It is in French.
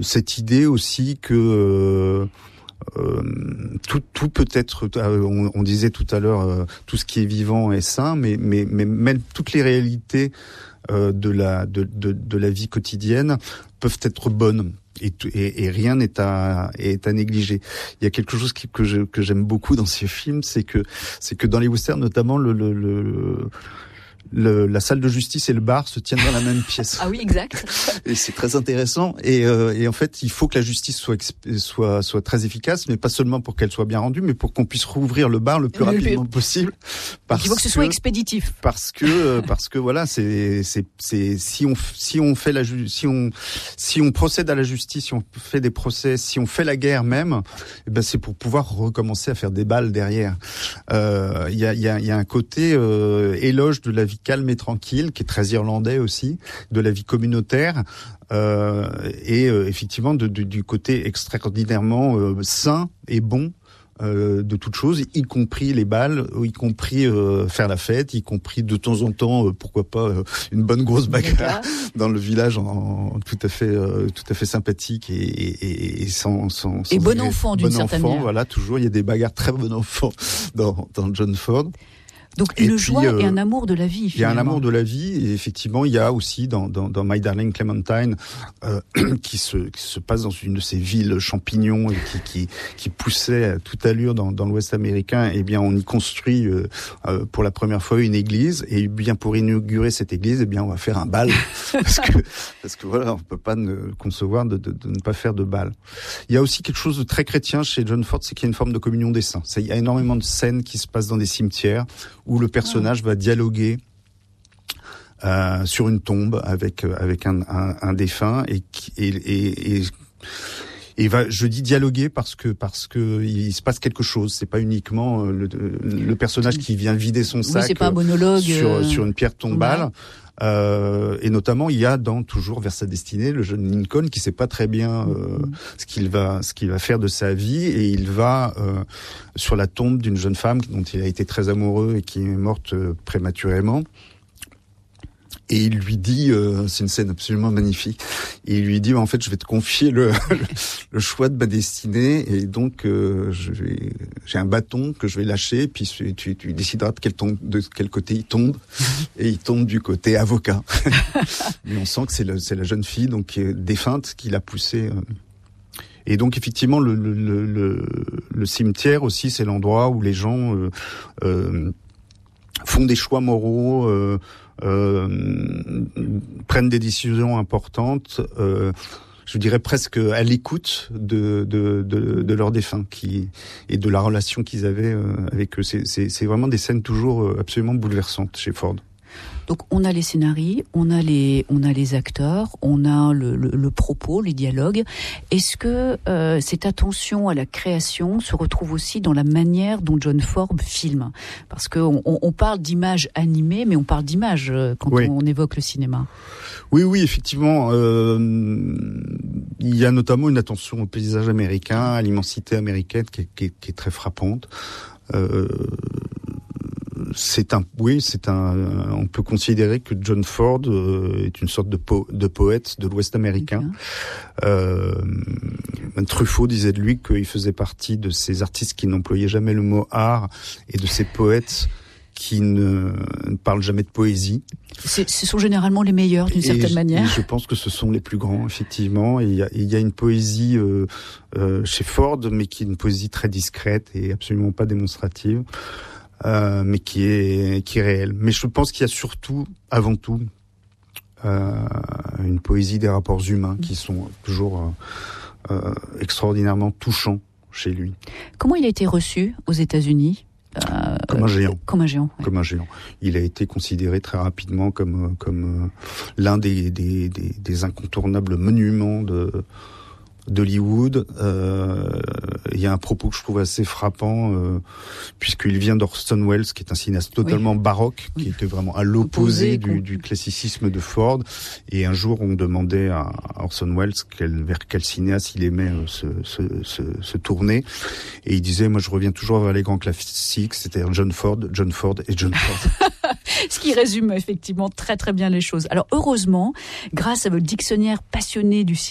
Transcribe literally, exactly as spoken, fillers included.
cette idée aussi que euh, euh, tout, tout peut être. On, on disait tout à l'heure, euh, tout ce qui est vivant est sain, mais mais mais même toutes les réalités euh, de la de, de de la vie quotidienne peuvent être bonnes. Et, et, et rien n'est à est à négliger. Il y a quelque chose qui, que je, que j'aime beaucoup dans ces films, c'est que c'est que dans les westerns notamment le le, le Le, la salle de justice et le bar se tiennent dans la même pièce. Ah oui, exact. Et c'est très intéressant. Et, euh, et en fait, il faut que la justice soit soit soit très efficace, mais pas seulement pour qu'elle soit bien rendue, mais pour qu'on puisse rouvrir le bar le plus le rapidement plus... possible. Parce il faut que ce que, soit expéditif. Parce que parce que voilà, c'est c'est c'est si on si on fait la si on si on procède à la justice, si on fait des procès, si on fait la guerre même, eh ben c'est pour pouvoir recommencer à faire des balles derrière. Il euh, y a il y a il y a un côté euh, éloge de la vie calme et tranquille, qui est très irlandais aussi, de la vie communautaire, euh, et euh, effectivement de, de, du côté extraordinairement euh, sain et bon euh, de toute chose, y compris les balles, y compris euh, faire la fête, y compris de temps en temps, euh, pourquoi pas, euh, une bonne grosse bagarre dans le village, en, en tout à fait, euh, tout à fait sympathique et, et, et sans, sans, sans et bon enfant d'une bon certaine enfant, manière. Voilà, toujours il y a des bagarres très bon enfant dans, dans John Ford. Donc une joie euh, et un amour de la vie. Finalement. Il y a un amour de la vie et effectivement il y a aussi dans dans, dans My Darling Clementine euh, qui se qui se passe dans une de ces villes champignons et qui qui qui poussait à toute allure dans dans l'Ouest américain. Eh bien on y construit euh, euh, pour la première fois une église et bien pour inaugurer cette église, eh bien on va faire un bal parce que parce que voilà on peut pas ne concevoir de, de de ne pas faire de bal. Il y a aussi quelque chose de très chrétien chez John Ford, c'est qu'il y a une forme de communion des saints. Il y a énormément de scènes qui se passent dans des cimetières où le personnage va dialoguer euh, sur une tombe avec avec un, un, un défunt et et et, et et va, je dis dialoguer parce que parce que il se passe quelque chose. C'est pas uniquement le, le personnage qui vient vider son sac. Oui, c'est pas un monologue sur euh, sur une pierre tombale. Euh, et notamment, il y a dans Toujours vers sa destinée le jeune Lincoln qui sait pas très bien euh, mmh. ce qu'il va ce qu'il va faire de sa vie et il va euh, sur la tombe d'une jeune femme dont il a été très amoureux et qui est morte euh, prématurément. Et il lui dit, euh, c'est une scène absolument magnifique, et il lui dit, en fait, je vais te confier le, le, le choix de ma destinée, et donc euh, je vais, j'ai un bâton que je vais lâcher, puis tu, tu décideras de quel, tombe, de quel côté il tombe, et il tombe du côté avocat. Mais on sent que c'est, le, c'est la jeune fille donc défunte qui l'a poussé. Euh. Et donc effectivement, le, le, le, le cimetière aussi, c'est l'endroit où les gens euh, euh, font des choix moraux. Euh, Euh, prennent des décisions importantes, euh, je dirais presque à l'écoute de de de, de leurs défunts qui et de la relation qu'ils avaient euh, avec eux. C'est, c'est c'est vraiment des scènes toujours absolument bouleversantes chez Ford. Donc on a les scénarios, on a les on a les acteurs, on a le, le, le propos, les dialogues. Est-ce que euh, cette attention à la création se retrouve aussi dans la manière dont John Ford filme ? Parce que on, on parle d'images animées, mais on parle d'images quand oui. on, on évoque le cinéma. Oui, oui, effectivement. Euh, il y a notamment une attention au paysage américain, à l'immensité américaine qui est, qui est, qui est très frappante. Euh, C'est un, oui, c'est un. On peut considérer que John Ford euh, est une sorte de, po, de poète de l'Ouest américain. Okay. Euh, Truffaut disait de lui qu'il faisait partie de ces artistes qui n'employaient jamais le mot art et de ces poètes qui ne, ne parlent jamais de poésie. C'est, ce sont généralement les meilleurs d'une et certaine je, manière. Je pense que ce sont les plus grands, effectivement. Et il y a, il y a une poésie euh, euh, chez Ford, mais qui est une poésie très discrète et absolument pas démonstrative. Euh, mais qui est qui est réel. Mais je pense qu'il y a surtout, avant tout, euh, une poésie des rapports humains qui sont toujours euh, euh, extraordinairement touchants chez lui. Comment il a été reçu aux États-Unis ? Euh, comme un géant. Comme un géant. Ouais. Comme un géant. Il a été considéré très rapidement comme comme euh, l'un des, des des des incontournables monuments de d'Hollywood. Euh, il y a un propos que je trouve assez frappant, euh, puisqu'il vient d'Orson Welles, qui est un cinéaste totalement oui. baroque, qui oui. était vraiment à l'opposé Opposé, du, du classicisme de Ford. Et un jour, on demandait à Orson Welles quel, vers quel cinéaste il aimait se, se, se, se tourner. Et il disait, moi, je reviens toujours vers les grands classiques, c'est-à-dire John Ford, John Ford et John Ford. Ce qui résume effectivement très très bien les choses. Alors heureusement, grâce à votre dictionnaire passionné du